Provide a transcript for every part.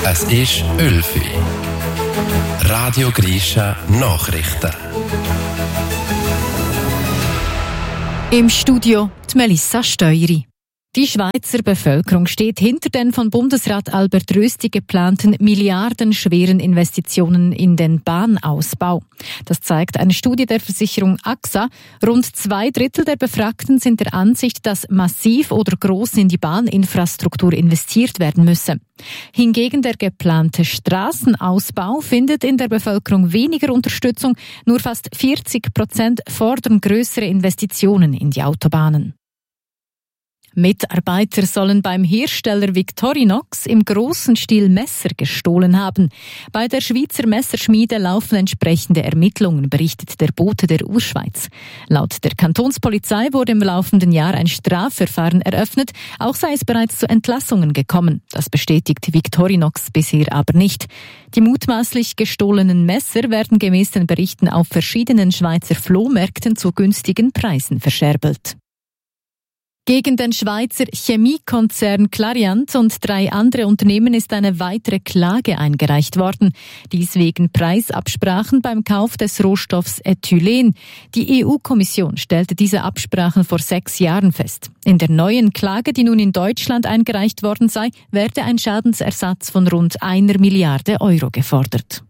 Es ist 11 Uhr. Radio Grisha Nachrichten. Im Studio die Melissa Steueri. Die Schweizer Bevölkerung steht hinter den von Bundesrat Albert Rösti geplanten milliardenschweren Investitionen in den Bahnausbau. Das zeigt eine Studie der Versicherung AXA. Rund 2/3 der Befragten sind der Ansicht, dass massiv oder groß in die Bahninfrastruktur investiert werden müsse. Hingegen der geplante Straßenausbau findet in der Bevölkerung weniger Unterstützung. Nur fast 40% fordern größere Investitionen in die Autobahnen. Mitarbeiter sollen beim Hersteller Victorinox im grossen Stil Messer gestohlen haben. Bei der Schweizer Messerschmiede laufen entsprechende Ermittlungen, berichtet der Bote der Urschweiz. Laut der Kantonspolizei wurde im laufenden Jahr ein Strafverfahren eröffnet, auch sei es bereits zu Entlassungen gekommen. Das bestätigt Victorinox bisher aber nicht. Die mutmaßlich gestohlenen Messer werden gemäß den Berichten auf verschiedenen Schweizer Flohmärkten zu günstigen Preisen verscherbelt. Gegen den Schweizer Chemiekonzern Clariant und 3 andere Unternehmen ist eine weitere Klage eingereicht worden. Dies wegen Preisabsprachen beim Kauf des Rohstoffs Ethylen. Die EU-Kommission stellte diese Absprachen vor 6 Jahren fest. In der neuen Klage, die nun in Deutschland eingereicht worden sei, werde ein Schadensersatz von rund 1 Milliarde Euro gefordert.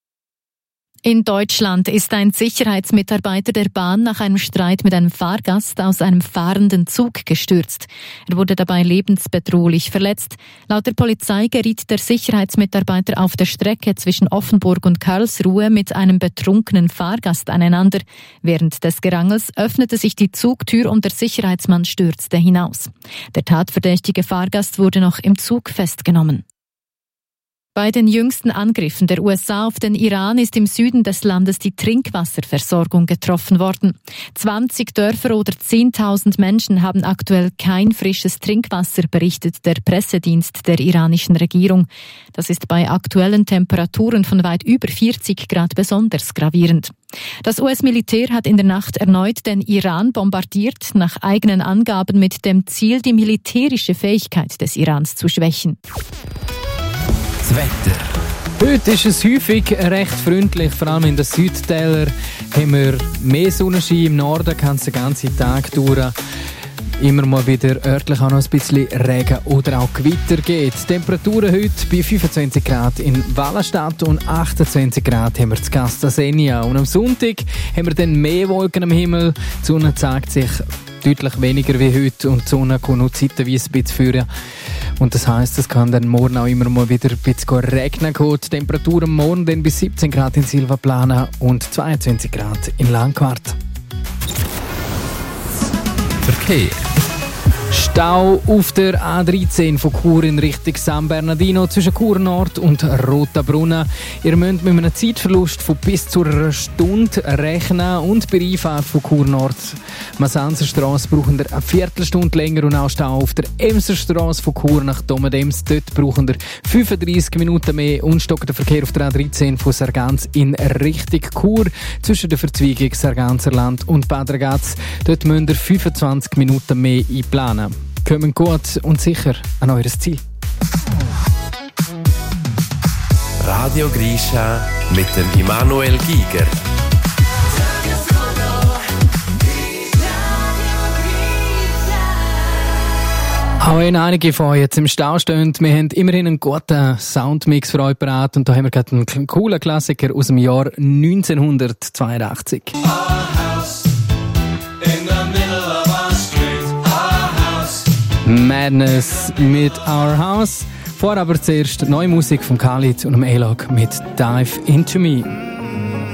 In Deutschland ist ein Sicherheitsmitarbeiter der Bahn nach einem Streit mit einem Fahrgast aus einem fahrenden Zug gestürzt. Er wurde dabei lebensbedrohlich verletzt. Laut der Polizei geriet der Sicherheitsmitarbeiter auf der Strecke zwischen Offenburg und Karlsruhe mit einem betrunkenen Fahrgast aneinander. Während des Gerangels öffnete sich die Zugtür und der Sicherheitsmann stürzte hinaus. Der tatverdächtige Fahrgast wurde noch im Zug festgenommen. Bei den jüngsten Angriffen der USA auf den Iran ist im Süden des Landes die Trinkwasserversorgung getroffen worden. 20 Dörfer oder 10.000 Menschen haben aktuell kein frisches Trinkwasser, berichtet der Pressedienst der iranischen Regierung. Das ist bei aktuellen Temperaturen von weit über 40 Grad besonders gravierend. Das US-Militär hat in der Nacht erneut den Iran bombardiert, nach eigenen Angaben mit dem Ziel, die militärische Fähigkeit des Irans zu schwächen. Das Wetter. Heute ist es häufig recht freundlich, vor allem in den Südtälern haben wir mehr Sonnenschein, im Norden kann es den ganzen Tag dauern. Immer mal wieder örtlich auch noch ein bisschen Regen oder auch Gewitter geht. Die Temperaturen heute bei 25 Grad in Wallenstadt und 28 Grad haben wir zu Castasenia. Und am Sonntag haben wir dann mehr Wolken am Himmel. Die Sonne zeigt sich deutlich weniger wie heute und die Sonne kommt noch zeitweise ein bisschen führen. Und das heisst, es kann dann morgen auch immer mal wieder ein bisschen regnen gehen. Die Temperatur am Morgen dann bis 17 Grad in Silvaplana und 22 Grad in Langquart. Verkehr. Stau auf der A13 von Chur in Richtung San Bernardino zwischen Chur Nord und Rotenbrunnen. Ihr müsst mit einem Zeitverlust von bis zu einer Stunde rechnen und bei der Einfahrt von Chur Nord Masanzerstrasse brauchen wir eine Viertelstunde länger und auch Stau auf der Emserstrasse von Chur nach Domadems. Dort brauchen wir 35 Minuten mehr und stockt der Verkehr auf der A13 von Sargans in Richtung Chur zwischen der Verzweigung Sarganserland und Bad Ragaz. Dort müsst ihr 25 Minuten mehr einplanen. Kommen gut und sicher an eures Ziel. Radio Grisha mit dem Immanuel Giger. Auch wenn einige von euch jetzt im Stau stehen, wir haben immerhin einen guten Soundmix für euch parat und da haben wir gerade einen coolen Klassiker aus dem Jahr 1982. Madness mit Our House. Vorher aber zuerst neue Musik von Khalid und dem A-Log mit Dive Into Me.